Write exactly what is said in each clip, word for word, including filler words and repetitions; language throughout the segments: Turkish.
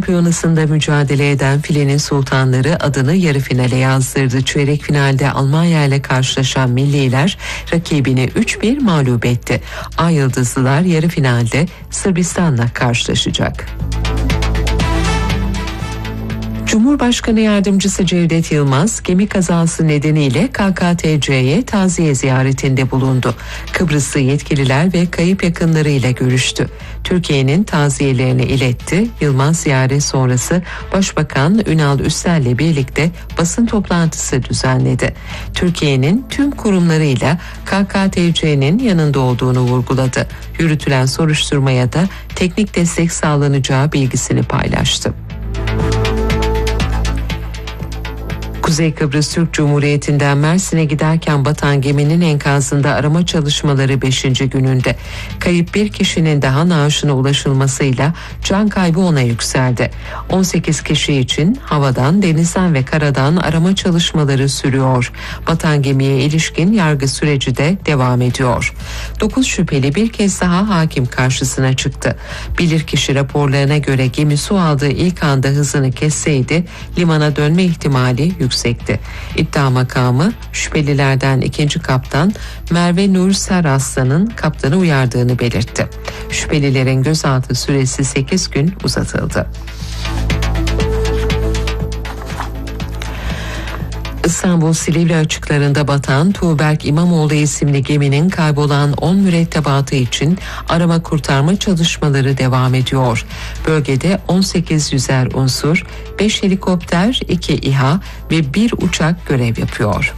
Şampiyonası'nda mücadele eden filenin sultanları adını yarı finale yazdırdı. Çeyrek finalde Almanya ile karşılaşan milliler rakibini üç bir mağlup etti. Ay Yıldızlılar yarı finalde Sırbistan'la karşılaşacak. Cumhurbaşkanı Yardımcısı Cevdet Yılmaz, gemi kazası nedeniyle K K T C'ye taziye ziyaretinde bulundu. Kıbrıslı yetkililer ve kayıp yakınlarıyla görüştü. Türkiye'nin taziyelerini iletti. Yılmaz ziyaret sonrası Başbakan Ünal Üstel'le birlikte basın toplantısı düzenledi. Türkiye'nin tüm kurumlarıyla K K T C'nin yanında olduğunu vurguladı. Yürütülen soruşturmaya da teknik destek sağlanacağı bilgisini paylaştı. Kuzey Kıbrıs Türk Cumhuriyeti'nden Mersin'e giderken batan geminin enkazında arama çalışmaları beşinci gününde. Kayıp bir kişinin daha naaşına ulaşılmasıyla can kaybı ona yükseldi. on sekiz kişi için havadan, denizden ve karadan arama çalışmaları sürüyor. Batan gemiye ilişkin yargı süreci de devam ediyor. dokuz şüpheli bir kez daha hakim karşısına çıktı. Bilirkişi raporlarına göre gemi su aldığı ilk anda hızını kesseydi limana dönme ihtimali yükseldi. İddia makamı şüphelilerden ikinci kaptan Merve Nur Seraslan'ın kaptanı uyardığını belirtti. Şüphelilerin gözaltı süresi sekiz gün uzatıldı. İstanbul Silivri açıklarında batan Tuğberk İmamoğlu isimli geminin kaybolan on mürettebatı için arama kurtarma çalışmaları devam ediyor. Bölgede on sekiz yüzer unsur, beş helikopter, iki İHA ve bir uçak görev yapıyor.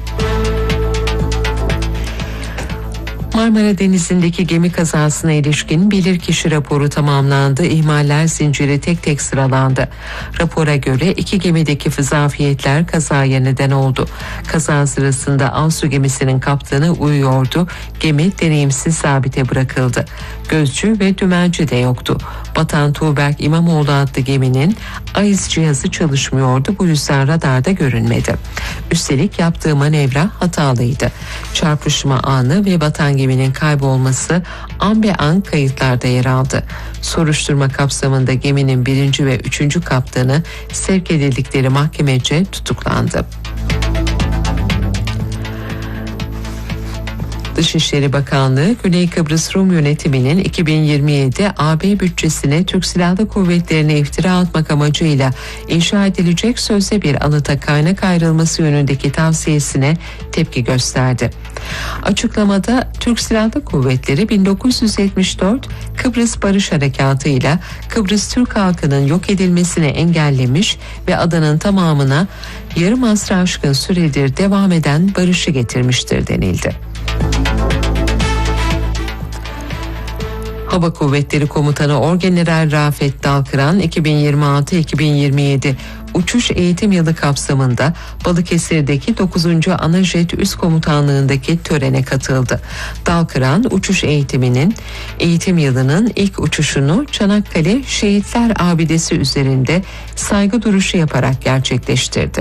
Marmara Denizi'ndeki gemi kazasına ilişkin bilirkişi raporu tamamlandı. İhmaller zinciri tek tek sıralandı. Rapora göre iki gemideki zafiyetler kazaya neden oldu. Kaza sırasında Alsu gemisinin kaptanı uyuyordu. Gemi deneyimsiz sabite bırakıldı. Gözcü ve dümenci de yoktu. Batan Tuğberk İmamoğlu adlı geminin A İ S cihazı çalışmıyordu. Bu yüzden radarda görünmedi. Üstelik yaptığı manevra hatalıydı. Çarpışma anı ve batan geminin kaybolması an be an kayıtlarda yer aldı. Soruşturma kapsamında geminin birinci ve üçüncü kaptanı sevk edildikleri mahkemece tutuklandı. Dışişleri Bakanlığı, Güney Kıbrıs Rum Yönetimi'nin iki bin yirmi yedi A B bütçesine Türk Silahlı Kuvvetleri'ne iftira atmak amacıyla inşa edilecek sözde bir anıta kaynak ayrılması yönündeki tavsiyesine tepki gösterdi. Açıklamada Türk Silahlı Kuvvetleri bin dokuz yüz yetmiş dört Kıbrıs Barış Harekatı ile Kıbrıs Türk halkının yok edilmesini engellemiş ve adanın tamamına yarım asrı aşkın süredir devam eden barışı getirmiştir denildi. Hava Kuvvetleri Komutanı Orgeneral Rafet Dalkıran iki bin yirmi altı iki bin yirmi yedi uçuş eğitim yılı kapsamında Balıkesir'deki dokuzuncu Anajet Üst Komutanlığındaki törene katıldı. Dalkıran uçuş eğitiminin eğitim yılının ilk uçuşunu Çanakkale Şehitler Abidesi üzerinde saygı duruşu yaparak gerçekleştirdi.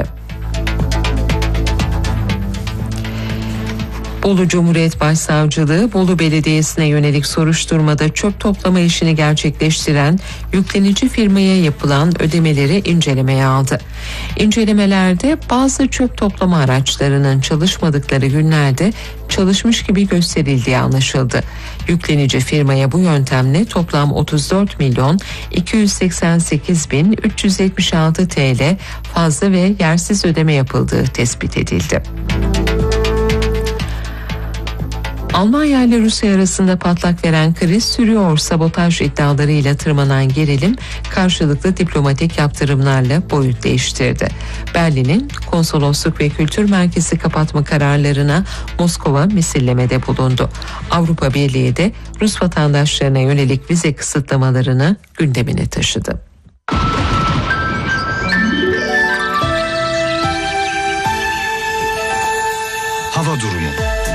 Bolu Cumhuriyet Başsavcılığı, Bolu Belediyesi'ne yönelik soruşturmada çöp toplama işini gerçekleştiren yüklenici firmaya yapılan ödemeleri incelemeye aldı. İncelemelerde bazı çöp toplama araçlarının çalışmadıkları günlerde çalışmış gibi gösterildiği anlaşıldı. Yüklenici firmaya bu yöntemle toplam otuz dört milyon iki yüz seksen sekiz bin üç yüz yetmiş altı TL fazla ve yersiz ödeme yapıldığı tespit edildi. Almanya ile Rusya arasında patlak veren kriz sürüyor. Sabotaj iddialarıyla tırmanan gerilim karşılıklı diplomatik yaptırımlarla boyut değiştirdi. Berlin'in konsolosluk ve kültür merkezi kapatma kararlarına Moskova misillemede bulundu. Avrupa Birliği de Rus vatandaşlarına yönelik vize kısıtlamalarını gündemine taşıdı. Hava durumu.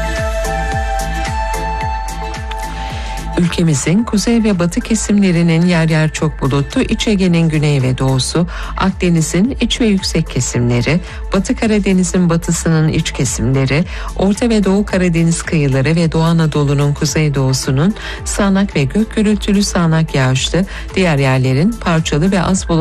Ülkemizin kuzey ve batı kesimlerinin yer yer çok bulutlu, İç Ege'nin güney ve doğusu, Akdeniz'in iç ve yüksek kesimleri, Batı Karadeniz'in batısının iç kesimleri, Orta ve Doğu Karadeniz kıyıları ve Doğu Anadolu'nun kuzeydoğusunun sağanak ve gök gürültülü sağanak yağışlı, diğer yerlerin parçalı ve az bulutlu